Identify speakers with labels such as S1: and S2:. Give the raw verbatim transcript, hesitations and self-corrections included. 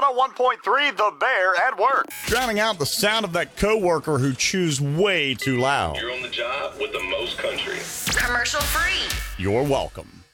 S1: oh one point three, The Bear at Work.
S2: Drowning out the sound of that coworker who chews way too loud.
S3: You're on the job with the most country.
S4: Commercial free.
S2: You're welcome.